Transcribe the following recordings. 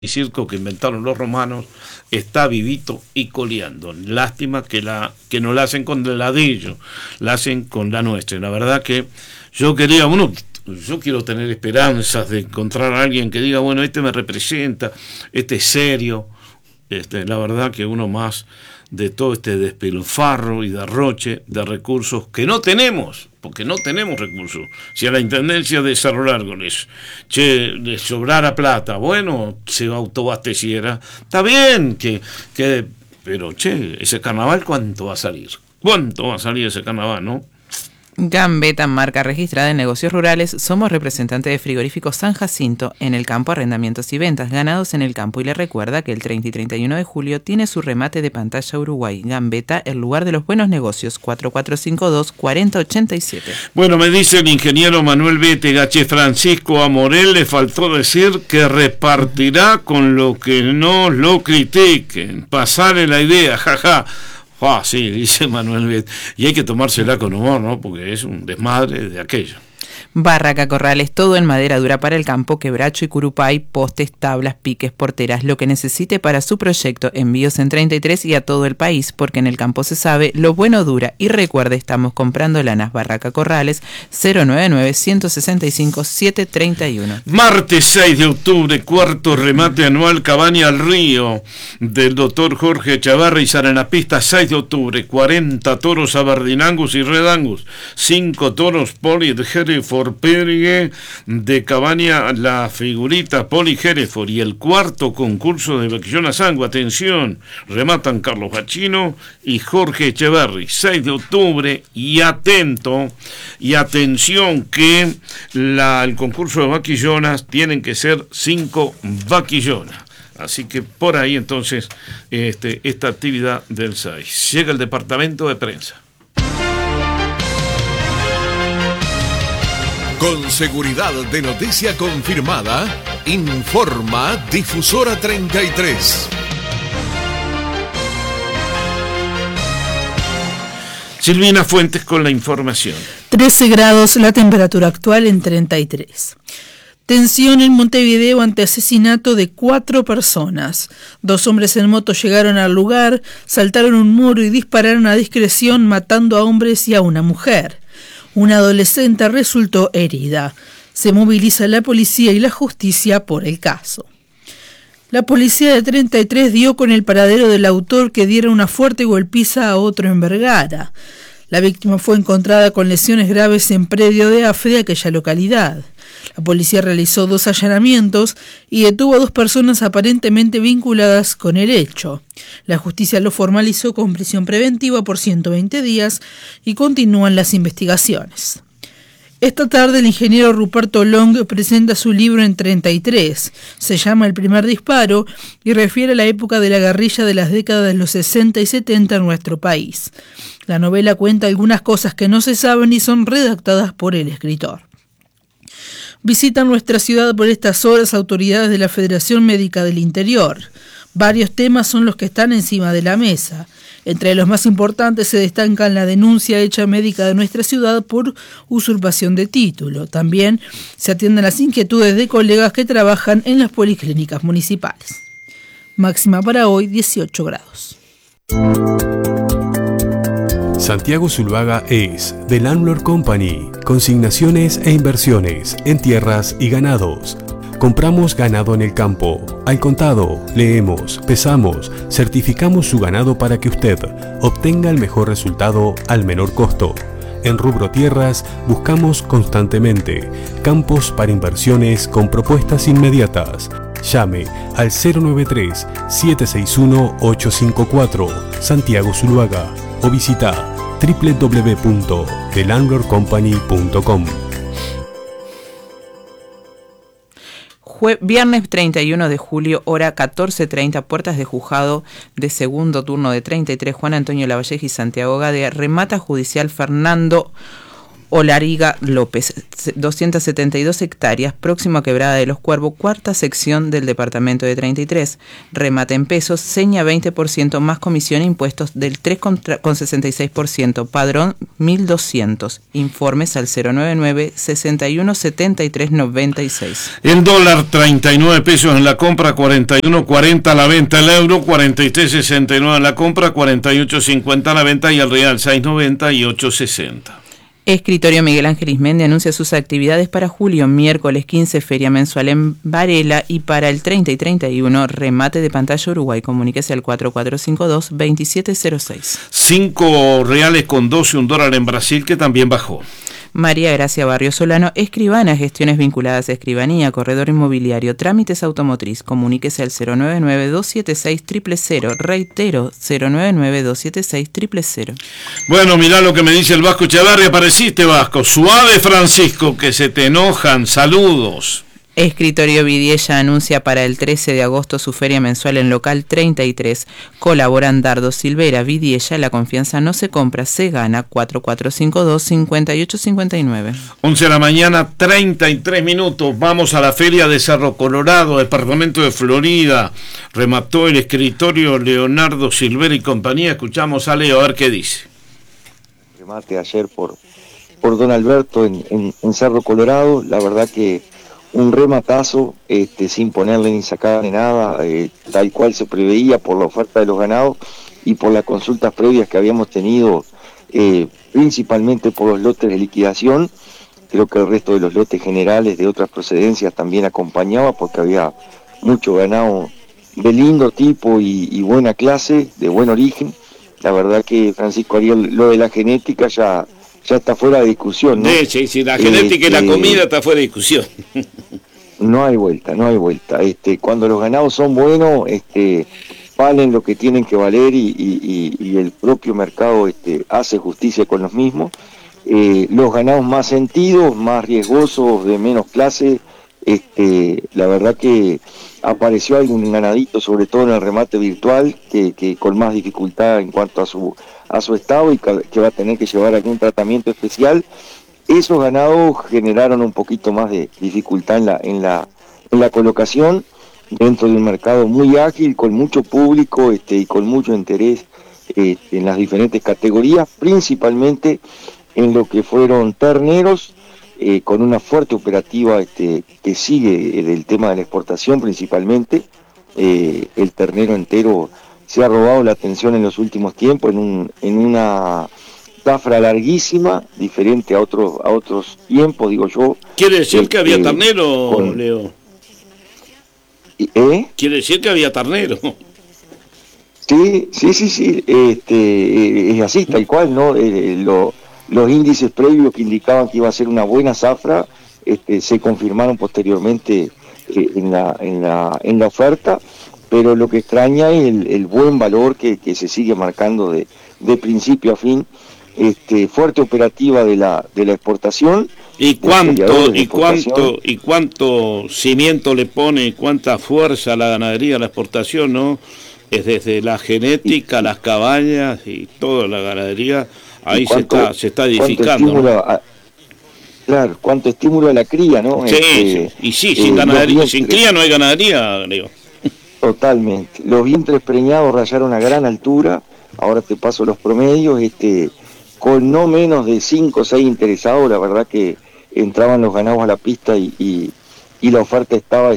y circo que inventaron los romanos está vivito y coleando. Lástima que no la hacen con el ladrillo, la hacen con la nuestra. La verdad que yo quiero tener esperanzas de encontrar a alguien que diga, bueno, este me representa, este es serio. La verdad que uno más de todo este despilfarro y derroche de recursos que no tenemos, porque no tenemos recursos. Si a la Intendencia de Cerro Largo les sobrara plata, bueno, se autoabasteciera, está bien pero ese carnaval, ¿cuánto va a salir? ¿Cuánto va a salir ese carnaval, no? Gambetta, marca registrada en negocios rurales. Somos representantes de Frigorífico San Jacinto en el campo, arrendamientos y ventas, ganados en el campo. Y le recuerda que el 30 y 31 de julio tiene su remate de pantalla Uruguay. Gambetta, el lugar de los buenos negocios, 4452-4087. Bueno, me dice el ingeniero Manuel Bétega, Francisco Amorel le faltó decir que repartirá con lo que no lo critiquen. Pasarle la idea, jaja. Sí, dice Manuel Bet, y hay que tomársela con humor, ¿no? Porque es un desmadre de aquello. Barraca Corrales, todo en madera dura para el campo, quebracho y curupay, postes, tablas, piques, porteras, lo que necesite para su proyecto. Envíos en 33 y a todo el país, porque en el campo se sabe, lo bueno dura. Y recuerde, estamos comprando lanas. Barraca Corrales, 099-165-731. Martes 6 de octubre, cuarto remate anual Cabaña al Río, del doctor Jorge Chavarri, en la pista 6 de octubre, 40 toros Aberdeen-Angus y Red Angus, 5 toros Poli de Hereford Pergue de Cabaña, la figurita Poli Hereford, y el cuarto concurso de Vaquillona Sango. Atención, rematan Carlos Bachino y Jorge Echeverri, 6 de octubre, y atención que el concurso de vaquillonas tienen que ser 5 vaquillonas. Así que por ahí entonces esta actividad del 6. Llega el departamento de prensa. Con seguridad de noticia confirmada, informa Difusora 33. Silvina Fuentes con la información. 13 grados la temperatura actual en 33. Tensión en Montevideo ante asesinato de 4 personas. 2 hombres en moto llegaron al lugar, saltaron un muro y dispararon a discreción, matando a hombres y a una mujer. Una adolescente resultó herida. Se moviliza la policía y la justicia por el caso. La policía de 33 dio con el paradero del autor que diera una fuerte golpiza a otro en Vergara. La víctima fue encontrada con lesiones graves en predio de AFE de aquella localidad. La policía realizó 2 allanamientos y detuvo a 2 personas aparentemente vinculadas con el hecho. La justicia lo formalizó con prisión preventiva por 120 días y continúan las investigaciones. Esta tarde el ingeniero Ruperto Long presenta su libro en 33. Se llama El primer disparo y refiere a la época de la guerrilla de las décadas de los 60 y 70 en nuestro país. La novela cuenta algunas cosas que no se saben y son redactadas por el escritor. Visitan nuestra ciudad por estas horas autoridades de la Federación Médica del Interior. Varios temas son los que están encima de la mesa. Entre los más importantes se destacan la denuncia hecha médica de nuestra ciudad por usurpación de título. También se atienden las inquietudes de colegas que trabajan en las policlínicas municipales. Máxima para hoy, 18 grados. Santiago Zuluaga es The Landlord Company, consignaciones e inversiones en tierras y ganados. Compramos ganado en el campo, al contado, leemos, pesamos, certificamos su ganado para que usted obtenga el mejor resultado al menor costo. En rubro tierras buscamos constantemente campos para inversiones con propuestas inmediatas. Llame al 093-761-854 Santiago Zuluaga o visita www.thelandlordcompany.com. Viernes 31 de julio, hora 14:30, puertas de juzgado de segundo turno de 33, Juan Antonio Lavalleja y Santiago Gadea, remata judicial Fernando Olariga López, 272 hectáreas, próximo a Quebrada de los Cuervos, cuarta sección del departamento de 33. Remate en pesos, seña 20% más comisión e impuestos del 3,66%, padrón 1.200. Informes al 099 61 73 96. El dólar 39 pesos en la compra, 41.40 a la venta, el euro 43.69 en la compra, 48.50 a la venta y el real 6.90 y 8.60. Escritorio Miguel Ángel Ismendi anuncia sus actividades para julio, miércoles 15, feria mensual en Varela, y para el 30 y 31, remate de pantalla Uruguay. Comuníquese al 4452-2706. 5 reales con 12, un dólar en Brasil, que también bajó. María Gracia Barrio Solano, escribana, gestiones vinculadas a escribanía, corredor inmobiliario, trámites automotriz. Comuníquese al 099-276-000, reitero, 099-276-000. Bueno, mirá lo que me dice el Vasco Echevarri. Apareciste, Vasco. Suave, Francisco, que se te enojan. Saludos. Escritorio Vidiella anuncia para el 13 de agosto su feria mensual en local 33. Colaboran Dardo Silvera, Vidiella, la confianza no se compra, se gana. 4452-5859. 11 de la mañana, 33 minutos. Vamos a la feria de Cerro Colorado, departamento de Florida. Remató el escritorio Leonardo Silvera y compañía. Escuchamos a Leo a ver qué dice. Remate ayer por don Alberto en Cerro Colorado. La verdad que un rematazo, sin ponerle ni sacarle nada, tal cual se preveía por la oferta de los ganados y por las consultas previas que habíamos tenido, principalmente por los lotes de liquidación. Creo que el resto de los lotes generales de otras procedencias también acompañaba, porque había mucho ganado de lindo tipo y buena clase, de buen origen. La verdad que, Francisco Ariel, lo de la genética ya está fuera de discusión, ¿no? Sí, la genética y la comida está fuera de discusión. No hay vuelta. Cuando los ganados son buenos, valen lo que tienen que valer y el propio mercado hace justicia con los mismos. Los ganados más sentidos, más riesgosos, de menos clase, la verdad que apareció algún ganadito, sobre todo en el remate virtual, que con más dificultad en cuanto a su estado y que va a tener que llevar algún tratamiento especial. Esos ganados generaron un poquito más de dificultad en la colocación dentro de un mercado muy ágil, con mucho público y con mucho interés en las diferentes categorías, principalmente en lo que fueron terneros, con una fuerte operativa que sigue del tema de la exportación principalmente. El ternero entero se ha robado la atención en los últimos tiempos en una zafra larguísima, diferente a otros tiempos, digo yo. ¿Quiere decir que había ternero, Leo? ¿Quiere decir que había ternero? Sí, es así, tal cual, ¿no? Los índices previos que indicaban que iba a ser una buena zafra se confirmaron posteriormente en la oferta, pero lo que extraña es el buen valor que se sigue marcando de principio a fin. Fuerte operativa de la exportación. ¿Y cuánto cimiento le pone, cuánta fuerza a la ganadería, a la exportación, ¿no? Es desde la genética, las cabañas y toda la ganadería, ahí se está edificando, ¿no? Claro, cuánto estímulo a la cría, ¿no? Sin ganadería, sin cría no hay ganadería, Leo. Totalmente. Los vientres preñados rayaron a gran altura. Ahora te paso los promedios, con no menos de 5 o 6 interesados. La verdad que entraban los ganados a la pista y la oferta estaba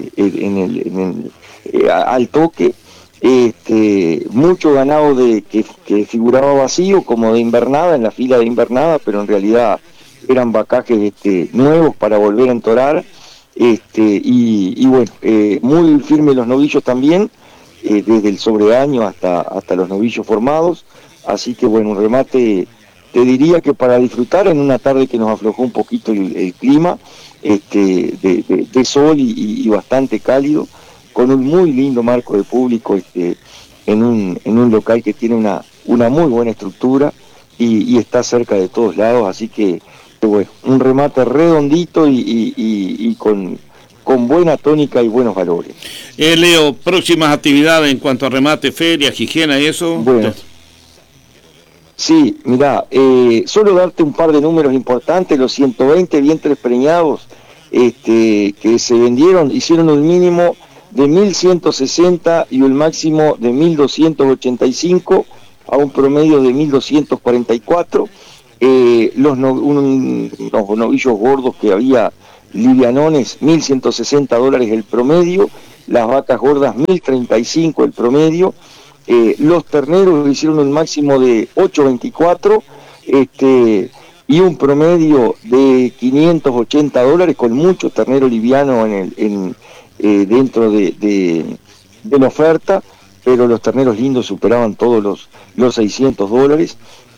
al toque. Mucho ganado que figuraba vacío, como de invernada, en la fila de invernada, pero en realidad eran vacajes nuevos para volver a entorar. Y bueno, muy firmes los novillos también, desde el sobreaño hasta los novillos formados. Así que bueno, un remate, te diría que para disfrutar en una tarde que nos aflojó un poquito el clima, de sol y bastante cálido, con un muy lindo marco de público, en un local que tiene una muy buena estructura y está cerca de todos lados. Así que bueno, un remate redondito y con buena tónica y buenos valores. Leo, próximas actividades en cuanto a remate, ferias, higiene y eso. Bueno, Sí, mirá, solo darte un par de números importantes, los 120 vientres preñados que se vendieron, hicieron un mínimo de 1.160 y un máximo de 1.285 a un promedio de 1.244. Unos novillos gordos que había livianones, $1.160 el promedio, las vacas gordas 1.035 el promedio, los terneros hicieron un máximo de 8.24 y un promedio de $580 con mucho ternero liviano dentro de la oferta, pero los terneros lindos superaban todos los $600.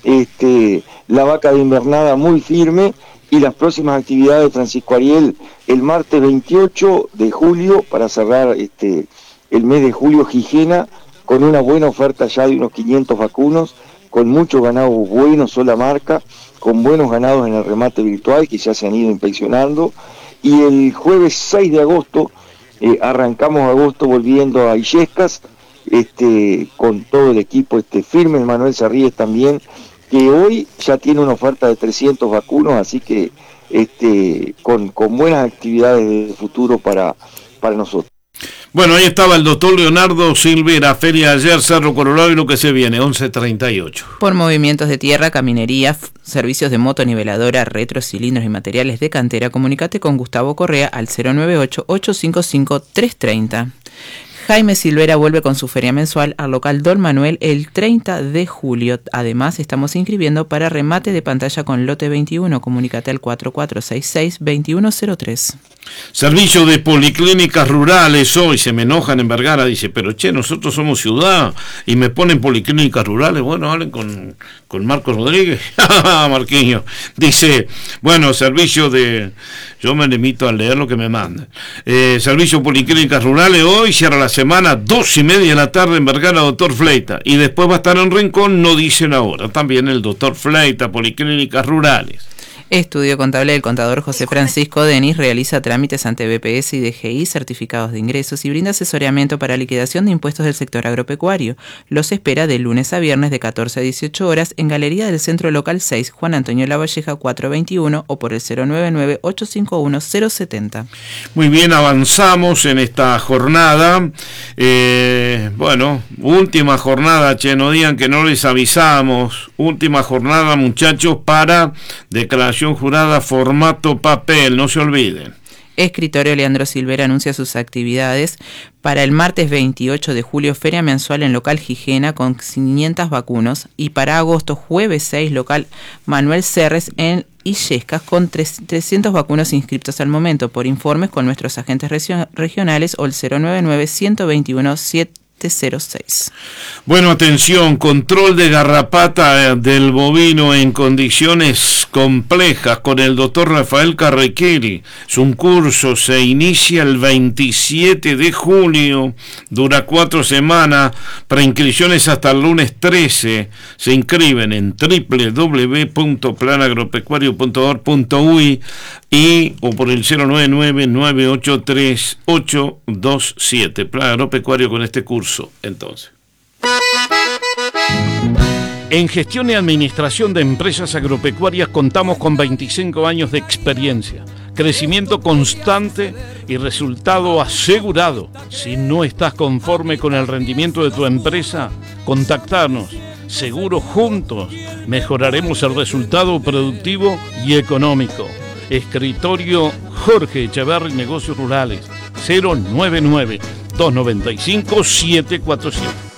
La vaca de invernada muy firme, y las próximas actividades de Francisco Ariel el martes 28 de julio para cerrar el mes de julio, Gijena, con una buena oferta ya de unos 500 vacunos, con mucho ganado bueno, sola marca, con buenos ganados en el remate virtual que ya se han ido inspeccionando, y el jueves 6 de agosto arrancamos agosto volviendo a Illescas, con todo el equipo firme, el Manuel Sarríes también, que hoy ya tiene una oferta de 300 vacunos, así que con buenas actividades de futuro para nosotros. Bueno, ahí estaba el doctor Leonardo Silvera, feria ayer, Cerro Colorado, y lo que se viene, 11:38. Por movimientos de tierra, caminería, servicios de moto, niveladora, retro, cilindros y materiales de cantera, comunicate con Gustavo Correa al 098-855-330. Jaime Silvera vuelve con su feria mensual al local Don Manuel el 30 de julio. Además, estamos inscribiendo para remate de pantalla con lote 21. Comunícate al 4466-2103. Servicio de policlínicas rurales hoy. Se me enojan en Vergara. Dice, pero nosotros somos ciudad y me ponen policlínicas rurales. Bueno, hablen con Marcos Rodríguez. Marquinhos. Dice, bueno, servicio de... Yo me limito a leer lo que me mandan. Servicio policlínicas rurales hoy. Cierra la semana, 2:30 de la tarde en Vergara, doctor Fleita. Y después va a estar en Rincón, no dicen ahora. También el doctor Fleita, policlínicas rurales. Estudio Contable del contador José Francisco Denis realiza trámites ante BPS y DGI, certificados de ingresos y brinda asesoramiento para liquidación de impuestos del sector agropecuario. Los espera de lunes a viernes de 14 a 18 horas en Galería del Centro Local 6, Juan Antonio Lavalleja 421 o por el 099-851-070. Muy bien, avanzamos en esta jornada. Bueno, última jornada, no digan que no les avisamos. Última jornada, muchachos, para declaración jurada formato papel, no se olviden. Escritorio Leandro Silvera anuncia sus actividades para el martes 28 de julio, feria mensual en local Gijena con 500 vacunos, y para agosto, jueves 6, local Manuel Serres en Illescas con 300 vacunos inscriptos al momento. Por informes con nuestros agentes regionales o el 099-121-706. Bueno, atención, control de garrapata del bovino en condiciones complejas con el doctor Rafael Carrequeri. Es un curso, se inicia el 27 de julio, dura 4 semanas, preinscripciones hasta el lunes 13. Se inscriben en www.planagropecuario.org.uy o por el 099-983-827. Plan Agropecuario con este curso. Entonces, en gestión y administración de empresas agropecuarias contamos con 25 años de experiencia, crecimiento constante y resultado asegurado. Si no estás conforme con el rendimiento de tu empresa, contactarnos. Seguro juntos mejoraremos el resultado productivo y económico. Escritorio Jorge Echeverri, Negocios Rurales, 099-295-747.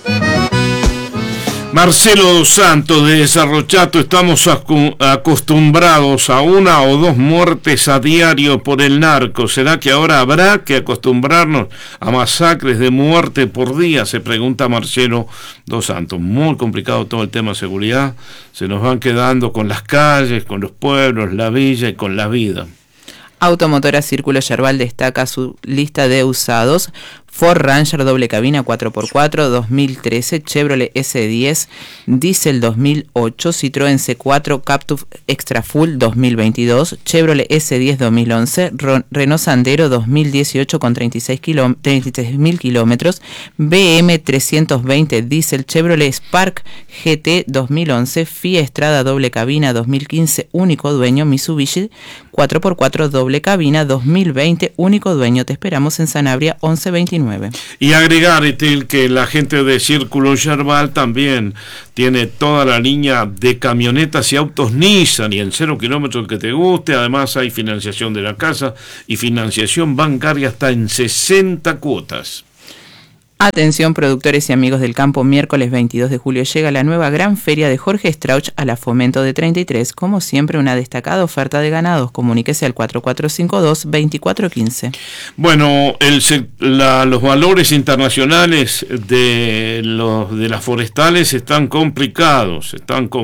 Marcelo Dos Santos de Desarrochato, estamos acostumbrados a 1 o 2 muertes a diario por el narco. ¿Será que ahora habrá que acostumbrarnos a masacres de muerte por día? Se pregunta Marcelo Dos Santos. Muy complicado todo el tema de seguridad. Se nos van quedando con las calles, con los pueblos, la villa y con la vida. Automotora Círculo Yerbal destaca su lista de usados Ford Ranger doble cabina 4x4 2013, Chevrolet S10 Diesel 2008, Citroën C4 Captur Extra Full 2022, Chevrolet S10 2011, Renault Sandero 2018 con 36.000 kilómetros, BM 320 Diesel, Chevrolet Spark GT 2011, Fiat Strada doble cabina 2015, único dueño, Mitsubishi 4x4 doble cabina 2020, único dueño. Te esperamos en Sanabria 1129. Y agregar, Etel, que la gente de Círculo Yerbal también tiene toda la línea de camionetas y autos Nissan y el 0 kilómetros que te guste. Además hay financiación de la casa y financiación bancaria hasta en 60 cuotas. Atención productores y amigos del campo, miércoles 22 de julio llega la nueva gran feria de Jorge Strauch a la Fomento de 33. Como siempre, una destacada oferta de ganados. Comuníquese al 4452-2415. Bueno, los valores internacionales de las forestales están complicados.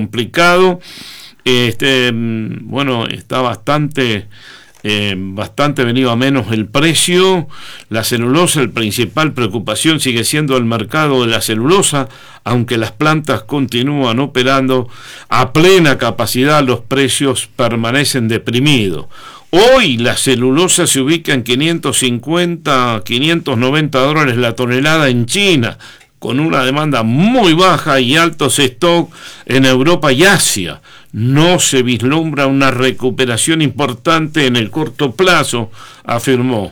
Bueno, está bastante venido a menos el precio. La celulosa, la principal preocupación sigue siendo el mercado de la celulosa, aunque las plantas continúan operando a plena capacidad, los precios permanecen deprimidos. Hoy la celulosa se ubica en 550, 590 dólares la tonelada en China, con una demanda muy baja y altos stock en Europa y Asia. No se vislumbra una recuperación importante en el corto plazo, afirmó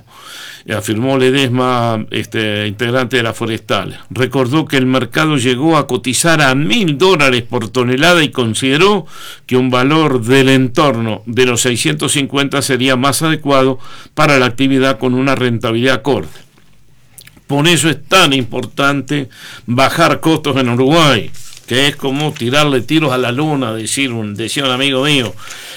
Ledesma, integrante de la Forestal. Recordó que el mercado llegó a cotizar a $1.000 por tonelada y consideró que un valor del entorno de los 650 sería más adecuado para la actividad con una rentabilidad corta. Por eso es tan importante bajar costos en Uruguay, que es como tirarle tiros a la luna, decía un amigo mío,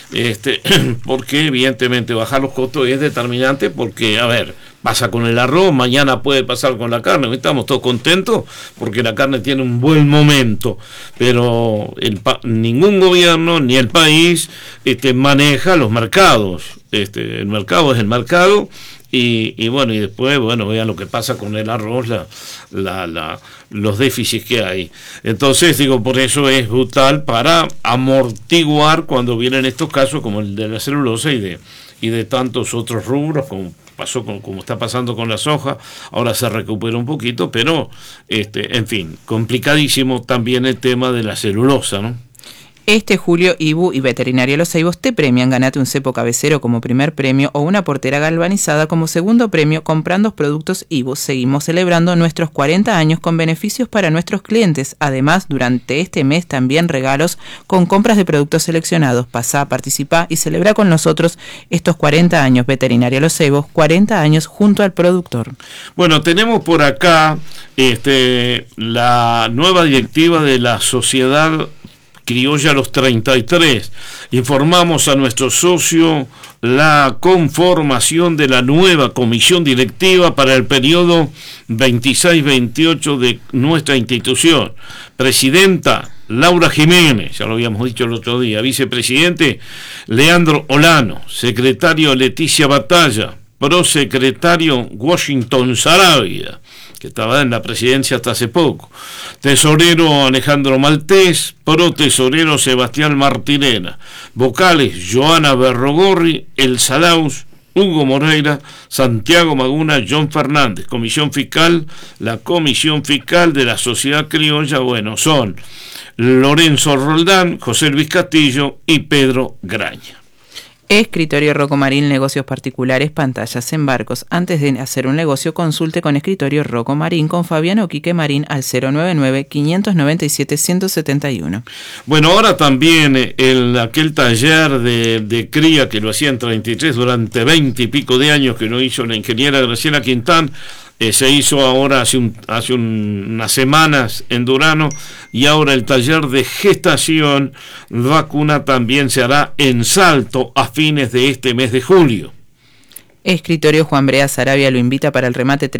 porque evidentemente bajar los costos es determinante, porque, pasa con el arroz, mañana puede pasar con la carne. Hoy estamos todos contentos porque la carne tiene un buen momento, pero ningún gobierno ni el país maneja los mercados. El mercado es el mercado. Y después, vean lo que pasa con el arroz, los déficits que hay. Entonces, por eso es brutal para amortiguar cuando vienen estos casos como el de la celulosa y de tantos otros rubros, como está pasando con la soja. Ahora se recupera un poquito, pero, complicadísimo también el tema de la celulosa, ¿no? Este julio, IBU y Veterinaria Los Ceibos te premian. Ganate un cepo cabecero como primer premio o una portera galvanizada como segundo premio comprando productos IBU. Seguimos celebrando nuestros 40 años con beneficios para nuestros clientes. Además, durante este mes también regalos con compras de productos seleccionados. Pasá, participá y celebra con nosotros estos 40 años. Veterinaria Los Ceibos, 40 años junto al productor. Bueno, tenemos por acá la nueva directiva de la Sociedad Criolla Los 33. Informamos a nuestro socio la conformación de la nueva comisión directiva para el periodo 26-28 de nuestra institución. Presidenta Laura Jiménez, ya lo habíamos dicho el otro día. Vicepresidente Leandro Olano. Secretario Leticia Batalla. Prosecretario Washington Sarabia, que estaba en la presidencia hasta hace poco. Tesorero Alejandro Maltés, protesorero Sebastián Martirena. Vocales Joana Berrogorri, El Salaus, Hugo Moreira, Santiago Maguna, John Fernández. Comisión fiscal, la comisión fiscal de la Sociedad Criolla, son Lorenzo Roldán, José Luis Castillo y Pedro Graña. Escritorio Rocco Marín, negocios particulares, pantallas en barcos. Antes de hacer un negocio, consulte con Escritorio Rocco Marín con Fabiano Quique Marín al 099-597-171. Bueno, ahora también aquel taller de cría que lo hacía en 33 durante 20 y pico de años, que lo hizo la ingeniera Graciela Quintán, se hizo ahora hace unas semanas en Durano, y ahora el taller de gestación vacuna también se hará en Salto a fines de este mes de julio. Escritorio Juan Brea Sarabia lo invita para el remate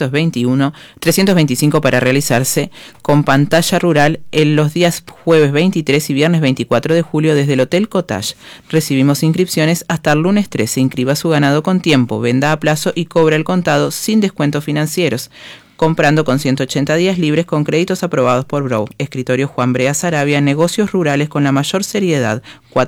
325 para realizarse con pantalla rural en los días jueves 23 y viernes 24 de julio desde el Hotel Cottage. Recibimos inscripciones hasta el lunes 13. Inscriba su ganado con tiempo, venda a plazo y cobra el contado sin descuentos financieros, comprando con 180 días libres con créditos aprobados por Brow. Escritorio Juan Brea Sarabia, negocios rurales con la mayor seriedad.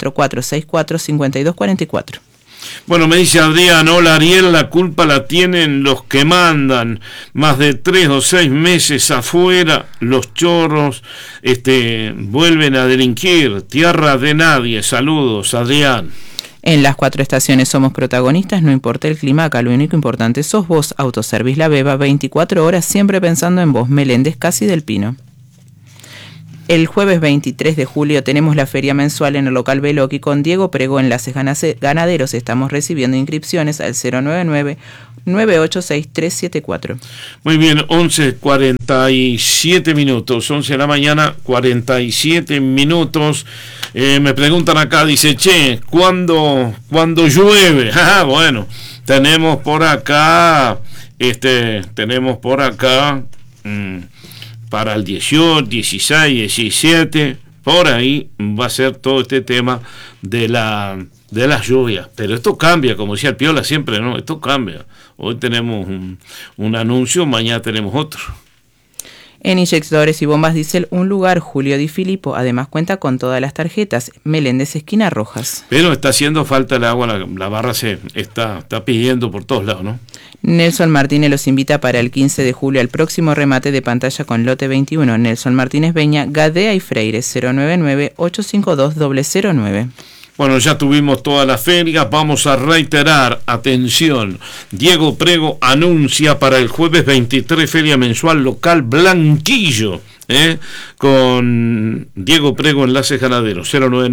4464-5244. Bueno, me dice Adrián, hola Ariel, la culpa la tienen los que mandan. Más de 3 o 6 meses afuera, los chorros vuelven a delinquir. Tierra de nadie. Saludos, Adrián. En las 4 estaciones somos protagonistas, no importa el clima, acá lo único importante sos vos. Autoservice La Beba, 24 horas siempre pensando en vos. Meléndez Casi del Pino. El jueves 23 de julio tenemos la feria mensual en el local Beloki con Diego Prego, Enlaces Ganaderos. Estamos recibiendo inscripciones al 099-986-374. Muy bien, 11:47 minutos, 11 de la mañana, 47 minutos. Me preguntan acá, dice, che, ¿cuándo llueve? Bueno, tenemos por acá, para el 18, 16, 17, por ahí va a ser todo este tema de las lluvias. Pero esto cambia, como decía el Piola siempre, ¿no? Esto cambia. Hoy tenemos un anuncio, mañana tenemos otro. En inyectores y bombas diésel, un lugar, Julio Di Filippo. Además cuenta con todas las tarjetas. Meléndez Esquina Rojas. Pero está haciendo falta el agua, la barra se está pidiendo por todos lados, ¿no? Nelson Martínez los invita para el 15 de julio al próximo remate de pantalla con lote 21. Nelson Martínez Beña, Gadea y Freire, 099-852-009. Bueno, ya tuvimos toda la feria, vamos a reiterar, atención, Diego Prego anuncia para el jueves 23 feria mensual local Blanquillo, con Diego Prego Enlaces Ganaderos,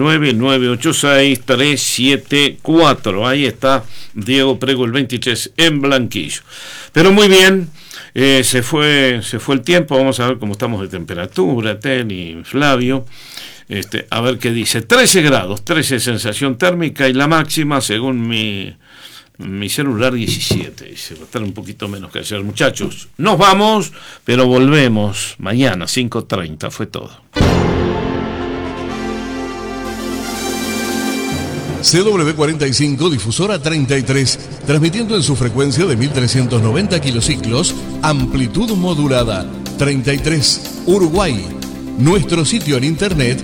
099-986-374, ahí está Diego Prego el 23 en Blanquillo. Pero muy bien, se fue el tiempo, vamos a ver cómo estamos de temperatura, Teni, Flavio. A ver qué dice, 13 grados, 13 sensación térmica y la máxima según mi celular 17, dice, va a estar un poquito menos que ayer. Muchachos, nos vamos, pero volvemos mañana 5:30, fue todo. CW45 Difusora 33, transmitiendo en su frecuencia de 1390 kilociclos, amplitud modulada, 33, Uruguay. Nuestro sitio en internet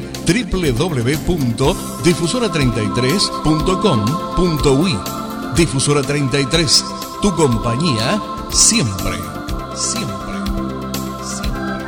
www.difusora33.com.uy. Difusora 33, tu compañía siempre, siempre, siempre.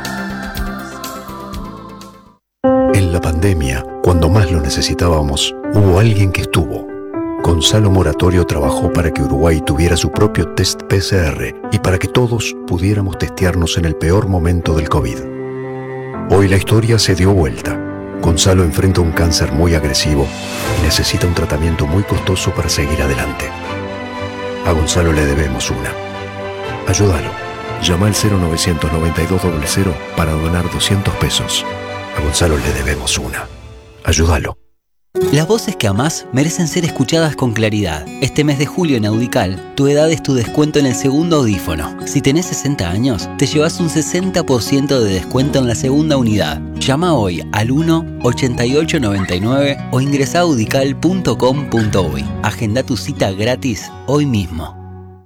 En la pandemia, cuando más lo necesitábamos, hubo alguien que estuvo. Gonzalo Moratorio trabajó para que Uruguay tuviera su propio test PCR y para que todos pudiéramos testearnos en el peor momento del COVID. Hoy la historia se dio vuelta. Gonzalo enfrenta un cáncer muy agresivo y necesita un tratamiento muy costoso para seguir adelante. A Gonzalo le debemos una. Ayúdalo. Llama al 099200 para donar 200 pesos. A Gonzalo le debemos una. Ayúdalo. Las voces que amás merecen ser escuchadas con claridad. Este mes de julio en Audical, tu edad es tu descuento en el segundo audífono. Si tenés 60 años, te llevas un 60% de descuento en la segunda unidad. Llama hoy al 1-8899 o ingresa a audical.com.uy. Agenda tu cita gratis hoy mismo.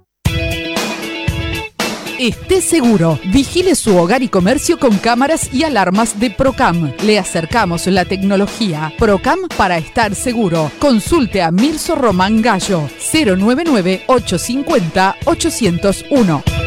Esté seguro. Vigile su hogar y comercio con cámaras y alarmas de Procam. Le acercamos la tecnología. Procam para estar seguro. Consulte a Mirso Román Gallo. 099-850-801.